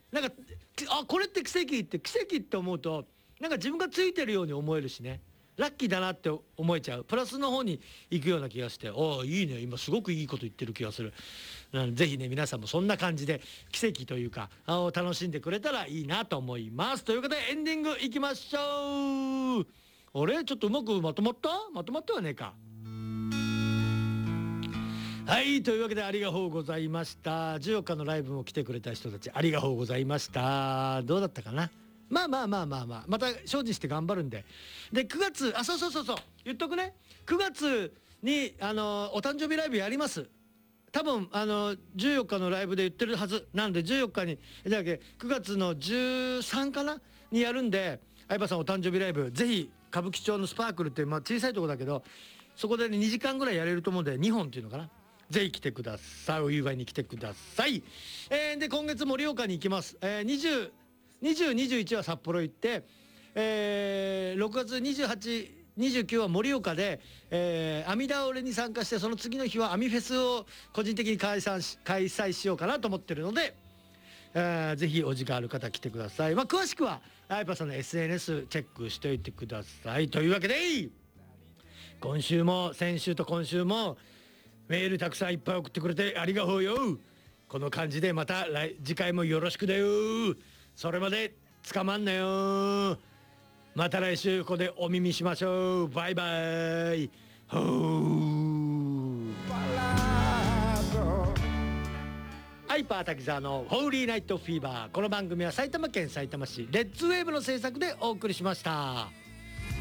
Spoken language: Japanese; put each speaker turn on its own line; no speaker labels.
なんかこれって奇跡って思うとなんか自分がついてるように思えるしね、ラッキーだなって思えちゃう、プラスの方に行くような気がして、いいね、今すごくいいこと言ってる気がする。ぜひね皆さんもそんな感じで奇跡というか楽しんでくれたらいいなと思います。ということでエンディングいきましょう。あれちょっとうまくまとまってはねえか。はい、というわけでありがとうございました。14日のライブも来てくれた人たちありがとうございました。どうだったかな。また精進して頑張るんで。で9月そう言っとくね。9月にお誕生日ライブやります。多分14日のライブで言ってるはずなんで、14日にだっけ9月の13かなにやるんで、相葉さんお誕生日ライブぜひ歌舞伎町のスパークルっていう小さいとこだけどそこで、ね、2時間ぐらいやれると思うんで2本っていうのかな、ぜひ来てください。お祝いに来てください。で今月盛岡に行きます。20、21は札幌行って、6月28、29は盛岡で、阿弥陀俺に参加して、その次の日はアミフェスを個人的に開催しようかなと思ってるので、ぜひお時間ある方来てください。詳しくはあいぱさんの SNS チェックしておいてください。というわけで今週も先週と今週もメールたくさんいっぱい送ってくれてありがとうよ。この感じでまた次回もよろしくだよ。それまで捕まんなよ。また来週ここでお耳しましょう。バイバイ。ほー。ハイパー滝沢のホーリーナイトフィーバー。この番組は埼玉県さいたま市レッツウェーブの制作でお送りしました。